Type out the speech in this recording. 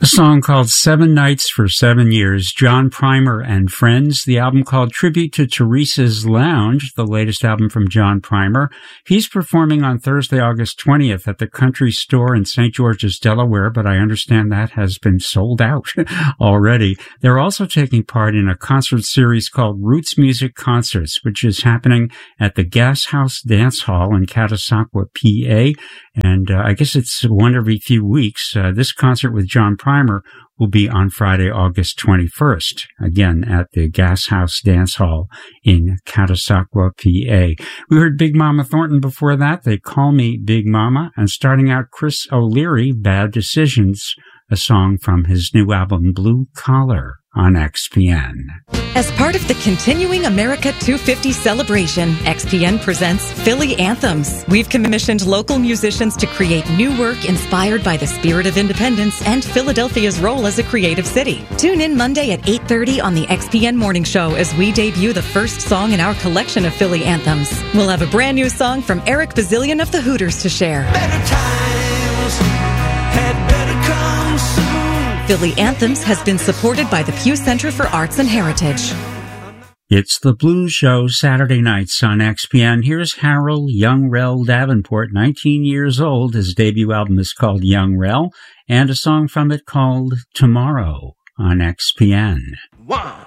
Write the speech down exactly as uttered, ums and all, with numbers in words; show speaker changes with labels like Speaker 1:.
Speaker 1: A song called Seven Nights for Seven Years, John Primer and Friends. The album called Tribute to Teresa's Lounge, the latest album from John Primer. He's performing on Thursday, August twentieth at the Country Store in Saint George's, Delaware, but I understand that has been sold out already. They're also taking part in a concert series called Roots Music Concerts, which is happening at the Gas House Dance Hall in Catasauqua, P A. And uh, I guess it's one every few weeks. Uh, this concert with John Primer will be on Friday, August twenty-first, again at the Gas House Dance Hall in Catasauqua, P A. We heard Big Mama Thornton before that. They Call Me Big Mama. And starting out, Chris O'Leary, Bad Decisions, a song from his new album, Blue Collar, on X P N.
Speaker 2: As part of the continuing America two fifty celebration, X P N presents Philly Anthems. We've commissioned local musicians to create new work inspired by the spirit of independence and Philadelphia's role as a creative city. Tune in Monday at eight thirty on the X P N Morning Show as we debut the first song in our collection of Philly Anthems. We'll have a brand new song from Eric Bazillion of the Hooters to share.
Speaker 3: Better times had better come soon.
Speaker 2: Philly Anthems has been supported by the Pew Center for Arts and Heritage.
Speaker 1: It's the Blues Show, Saturday nights on X P N. Here's Harold Young Rel Davenport, nineteen years old. His debut album is called Young Rel, and a song from it called Tomorrow on X P N.
Speaker 3: One.